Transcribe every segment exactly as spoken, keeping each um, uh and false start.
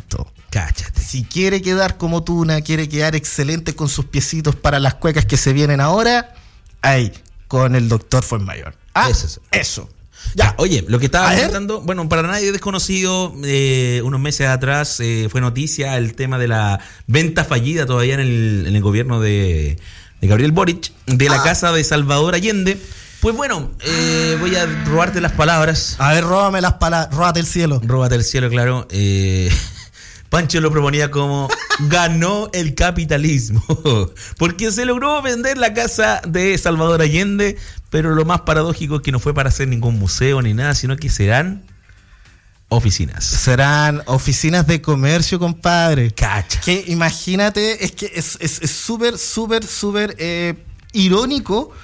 cuánto. Cáchate. Si quiere quedar como Tuna, quiere quedar excelente con sus piecitos para las cuecas que se vienen ahora, ahí, con el doctor Fuenmayor. Ah, eso. Eso. Ya, ya, oye, lo que estaba comentando, bueno, para nadie desconocido, eh, unos meses atrás eh, fue noticia el tema de la venta fallida todavía en el, en el gobierno de, de Gabriel Boric, de la ah. casa de Salvador Allende. Pues bueno, eh, voy a robarte las palabras. A ver, róbame las palabras, róbate el cielo. Róbate el cielo, claro. Eh, Pancho lo proponía como ganó el capitalismo, porque se logró vender la casa de Salvador Allende, pero lo más paradójico es que no fue para hacer ningún museo ni nada, sino que serán oficinas. Serán oficinas de comercio, compadre. Cacha. Que imagínate, es que es es súper, súper, súper eh, irónico.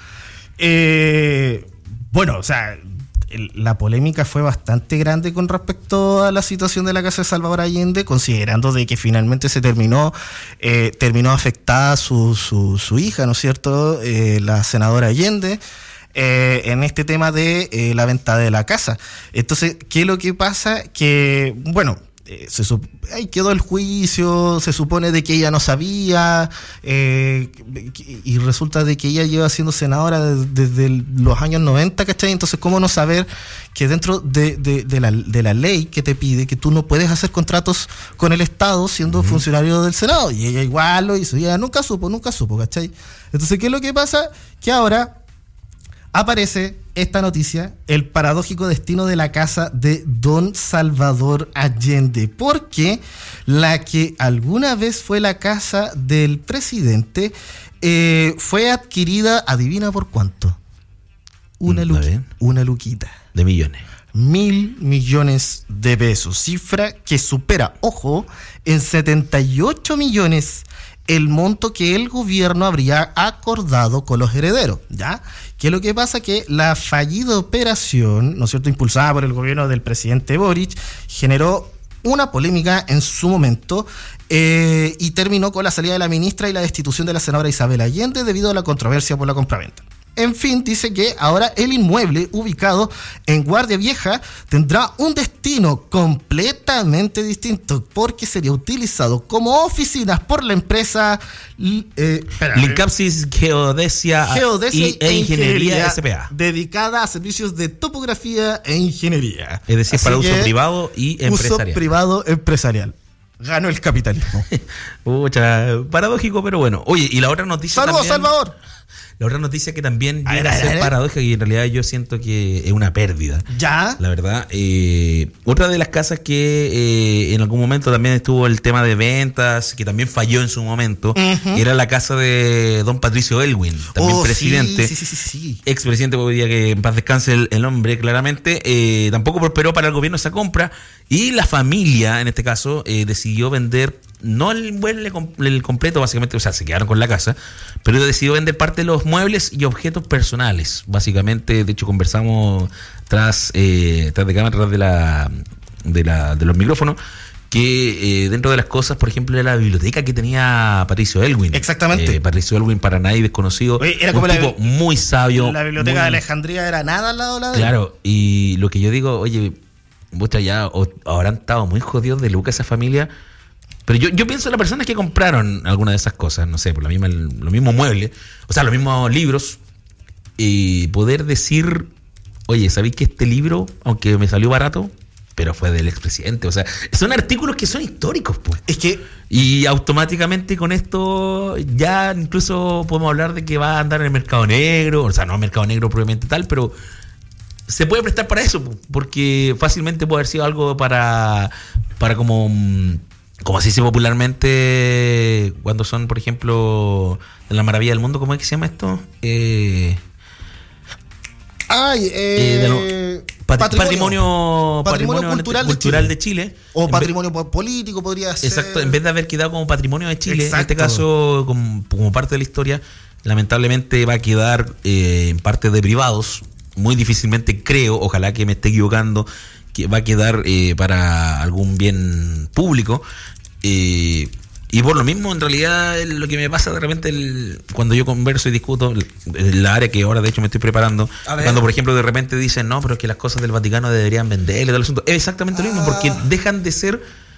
Eh, bueno, o sea, el, la polémica fue bastante grande con respecto a la situación de la casa de Salvador Allende, considerando de que finalmente se terminó eh, terminó afectada su, su, su hija, ¿no es cierto? Eh, la senadora Allende. Eh, en este tema de eh, la venta de la casa. Entonces, ¿qué es lo que pasa? Que, bueno, eh, se sup- ahí quedó el juicio, se supone de que ella no sabía, eh, y resulta de que ella lleva siendo senadora desde, desde los años noventa, ¿cachai? Entonces, ¿cómo no saber que dentro de, de, de, la, de la ley que te pide que tú no puedes hacer contratos con el Estado siendo uh-huh. funcionario del Senado? Y ella igual lo hizo, y ella nunca supo, nunca supo, ¿cachai? Entonces, ¿qué es lo que pasa? Que ahora aparece esta noticia, el paradójico destino de la casa de don Salvador Allende, porque la que alguna vez fue la casa del presidente eh, fue adquirida, adivina por cuánto, una, luqui- una luquita. De millones. Mil millones de pesos, cifra que supera, ojo, en setenta y ocho millones el monto que el gobierno habría acordado con los herederos, ¿ya? ¿Qué es lo que pasa? Que la fallida operación, ¿no es cierto?, impulsada por el gobierno del presidente Boric, generó una polémica en su momento eh, y terminó con la salida de la ministra y la destitución de la senadora Isabel Allende debido a la controversia por la compraventa. En fin, dice que ahora el inmueble ubicado en Guardia Vieja tendrá un destino completamente distinto porque sería utilizado como oficinas por la empresa eh, Lincapsis Geodesia, Geodesia y, e Ingeniería S P A, dedicada a servicios de topografía e ingeniería. Es decir, así para uso privado y empresarial. Uso privado empresarial. Ganó el capitalismo. Pucha, paradójico, pero bueno. Oye, y la otra noticia ¡Saludos, también, Salvador! La otra noticia que también llega a ser paradójica y en realidad yo siento que es una pérdida. ¿Ya? La verdad. Eh, otra de las casas que eh, en algún momento también estuvo el tema de ventas, que también falló en su momento, uh-huh. era la casa de don Patricio Elwin, también oh, presidente. Sí, sí, sí, sí, sí. Expresidente, porque diría que en paz descanse el, el hombre, claramente. Eh, tampoco prosperó para el gobierno esa compra. Y la familia, en este caso, eh, decidió vender, no el inmueble el completo, básicamente, o sea, se quedaron con la casa, pero decidió vender parte de los muebles y objetos personales. Básicamente, de hecho, conversamos tras, eh, tras de cámara, tras de la, de la de los micrófonos, que eh, dentro de las cosas, por ejemplo, era la biblioteca que tenía Patricio Elwin. Exactamente. Eh, Patricio Elwin, para nadie desconocido. Oye, era como un la, tipo muy sabio. La biblioteca muy, de Alejandría era nada al lado de la de Claro, y lo que yo digo, oye, muchas ya o, habrán estado muy jodidos de Lucas esa familia. Pero yo, yo pienso en las personas que compraron alguna de esas cosas, no sé, por la misma, los mismos muebles, o sea, los mismos libros, y poder decir, oye, ¿sabéis que este libro, aunque me salió barato, pero fue del expresidente? O sea, son artículos que son históricos, pues. Es que... Y automáticamente con esto ya incluso podemos hablar de que va a andar en el mercado negro, o sea, no mercado negro propiamente tal, pero se puede prestar para eso, porque fácilmente puede haber sido algo para, para como... como se dice popularmente cuando son, por ejemplo, de la maravilla del mundo, ¿cómo es que se llama esto? Eh, Ay, eh, eh, de lo, pat, patrimonio, patrimonio, patrimonio cultural, cultural de, de, Chile. de Chile. O en patrimonio vez, político podría ser. Exacto, en vez de haber quedado como patrimonio de Chile, exacto. En este caso, como, como parte de la historia, lamentablemente va a quedar eh, en parte de privados. Muy difícilmente creo, ojalá que me esté equivocando, que va a quedar eh, para algún bien público. Eh, y por lo mismo, en realidad, lo que me pasa de repente el, cuando yo converso y discuto, la área que ahora de hecho me estoy preparando, cuando por ejemplo de repente dicen, no, pero es que las cosas del Vaticano deberían vender y tal asunto, es exactamente ah. lo mismo, porque dejan de ser